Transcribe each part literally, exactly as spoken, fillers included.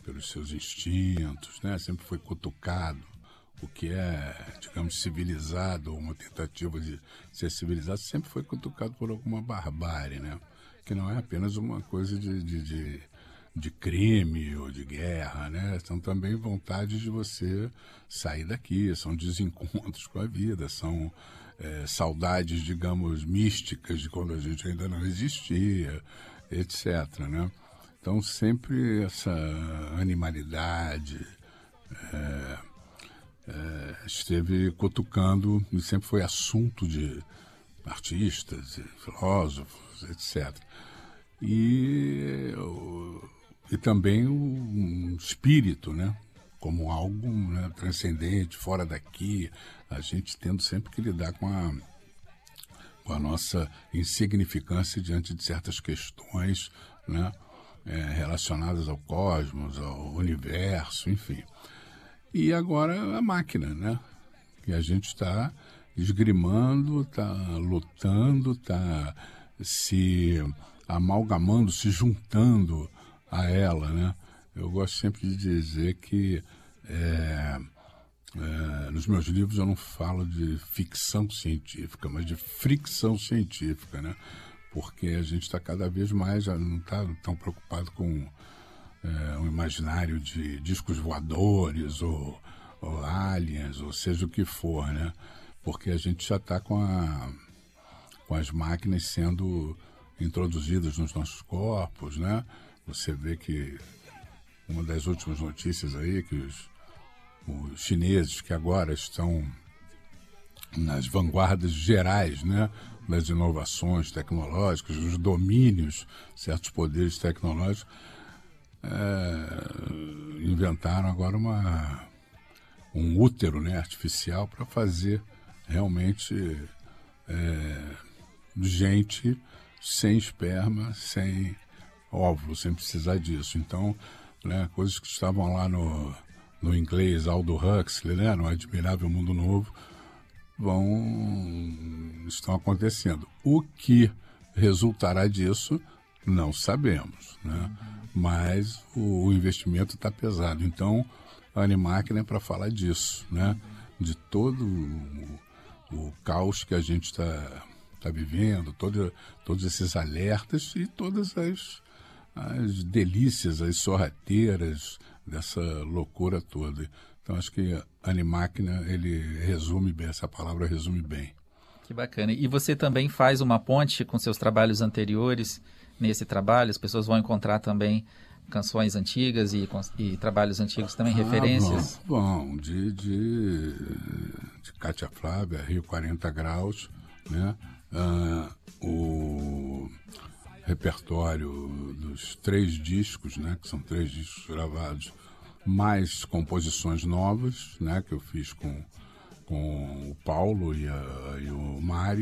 pelos seus instintos, né? Sempre foi cutucado. O que é, digamos, civilizado, uma tentativa de ser civilizado, sempre foi cutucado por alguma barbárie, né? Que não é apenas uma coisa de, de, de, de crime ou de guerra, né? São também vontades de você sair daqui, são desencontros com a vida, são é, saudades, digamos, místicas de quando a gente ainda não existia, etcétera, né? Então, sempre essa animalidade é, é, esteve cutucando, e sempre foi assunto de artistas, filósofos, etcétera. E, e também um espírito, né? Como algo, né, transcendente, fora daqui, a gente tendo sempre que lidar com a, com a nossa insignificância diante de certas questões, né, é, relacionadas ao cosmos, ao universo, enfim. E agora a máquina, né, que a gente está esgrimando, está lutando, está se amalgamando, se juntando a ela, né? Eu gosto sempre de dizer que é, é, nos meus livros eu não falo de ficção científica, mas de fricção científica, né? Porque a gente está cada vez mais, já não está tão preocupado com é, um imaginário de discos voadores ou, ou aliens, ou seja o que for, né? Porque a gente já está com, a, com as máquinas sendo introduzidas nos nossos corpos, né? Você vê que uma das últimas notícias aí, que os, os chineses que agora estão nas vanguardas gerais, né, das inovações tecnológicas, os domínios, certos poderes tecnológicos, é, inventaram agora uma, um útero, né, artificial para fazer realmente é, gente sem esperma, sem óvulo, sem precisar disso. Então, né, coisas que estavam lá no, no inglês Aldo Huxley, né, no Admirável Mundo Novo, vão, estão acontecendo. O que resultará disso, não sabemos, né? Mas o, o investimento está pesado. Então, a Animáquina é para falar disso, né? De todo o, o caos que a gente está tá vivendo, todo, todos esses alertas e todas as as delícias, as sorrateiras dessa loucura toda. Então, acho que Animáquina, ele resume bem, essa palavra resume bem. Que bacana. E você também faz uma ponte com seus trabalhos anteriores nesse trabalho? As pessoas vão encontrar também canções antigas e, e trabalhos antigos também, ah, referências? Bom, bom de, de, de Cátia Flávia, Rio quarenta graus, né? Ah, o repertório dos três discos, né, que são três discos gravados, mais composições novas, né, que eu fiz com, com o Paulo e, a, e o Mari,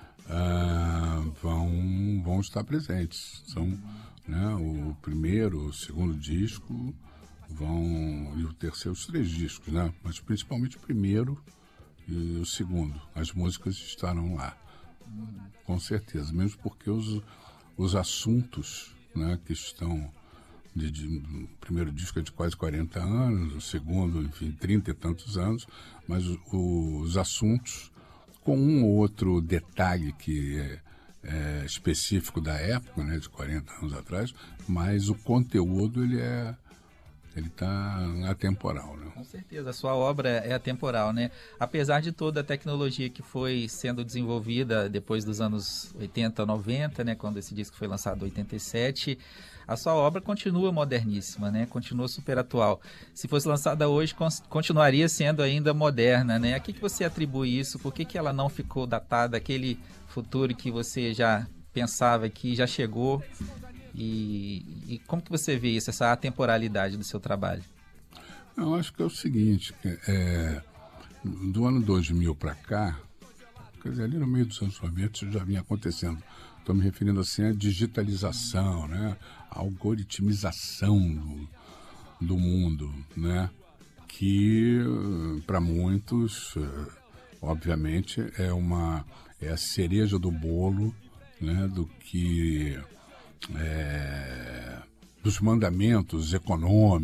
uh, vão, vão estar presentes. São, né, o primeiro, o segundo disco, vão, e o terceiro, os três discos, né, mas principalmente o primeiro e o segundo. As músicas estarão lá, com certeza, mesmo porque os os assuntos, né, que estão de, de, o primeiro disco é de quase quarenta anos, o segundo, enfim, trinta e tantos anos, mas os, os assuntos com um ou outro detalhe que é, é específico da época, né, de quarenta anos atrás, mas o conteúdo ele é ele está atemporal, né? Com certeza, a sua obra é atemporal, né? Apesar de toda a tecnologia que foi sendo desenvolvida depois dos anos oitenta, noventa, né? Quando esse disco foi lançado em oitenta e sete, a sua obra continua moderníssima, né? Continua super atual. Se fosse lançada hoje, continuaria sendo ainda moderna, né? A que, que você atribui isso? Por que, que ela não ficou datada, aquele futuro que você já pensava que já chegou? E, e como que você vê isso, essa atemporalidade do seu trabalho? Eu acho que é o seguinte, é, do ano dois mil para cá, quer dizer, ali no meio dos anos noventa isso já vinha acontecendo. Estou me referindo assim à digitalização, né? A algoritmização do, do mundo, né? Que para muitos, obviamente, é, uma, é a cereja do bolo, né? Do que... É, dos mandamentos econômicos,